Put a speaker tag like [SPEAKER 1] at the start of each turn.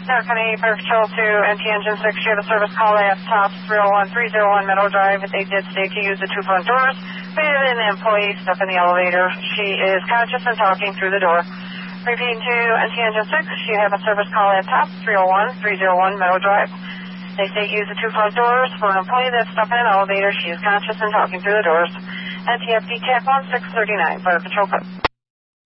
[SPEAKER 1] North County Fire Patrol to NT Engine 6. You have a service call at top 301-301 Meadow Drive. They did state to use the two front doors. We had an employee stuck in the elevator. She is conscious and talking through the door. Repeating to NT Engine 6. You have a service call at top 301-301 Meadow Drive. They state use the two front doors for an employee that's stuck in an elevator. She is conscious and talking through the doors. NTFD TAC 1639 Fire Patrol Code.